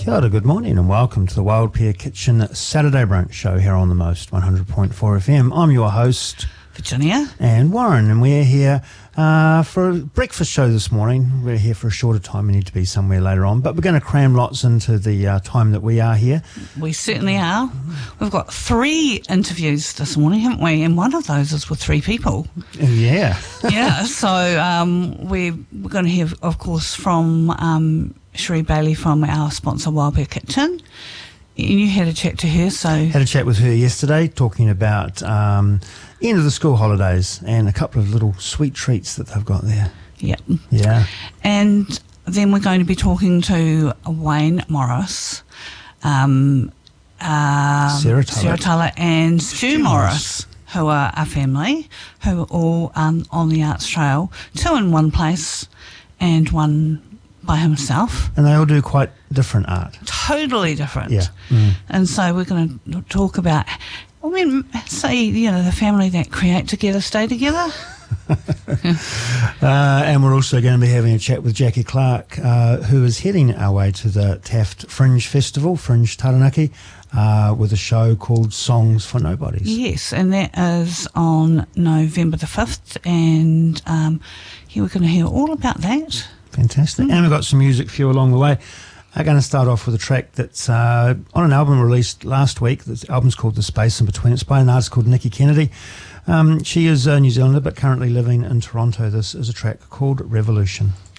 Kia ora, good morning and welcome to the Wild Pear Kitchen Saturday Brunch Show here on the Most 100.4 FM. I'm your host, Virginia. And Warren, and we're here for a breakfast show this morning. We're here for a shorter time. We need to be somewhere later on, but we're going to cram lots into the time that we are here. We certainly are. We've got 3 interviews this morning, haven't we? And one of those is with 3 people. Yeah. Yeah, so we're going to hear, of course, from Sheree Bailey from our sponsor, Wild Pear Kitchen. And you had a chat to her, so... Had a chat with her yesterday, talking about end of the school holidays and a couple of little sweet treats that they've got there. Yeah. Yeah. And then we're going to be talking to Wayne Morris, Sarah Tuller and Stu Morris, who are a family, who are all on the Arts Trail, 2 in one place and one by himself. And they all do quite different art. Totally different. Yeah. Mm. And so we're going to talk about, the family that create together, stay together. And we're also going to be having a chat with Jackie Clark, who is heading our way to the Taft Fringe Festival, Fringe Taranaki, with a show called Songs for Nobodies. Yes, and that is on November the 5th, and we're going to hear all about that. Fantastic. And we've got some music for you along the way. I'm going to start off with a track that's on an album released last week. The album's called The Space in Between. It's by an artist called Nikki Kennedy. She is a New Zealander but currently living in Toronto. This is a track called Revolution.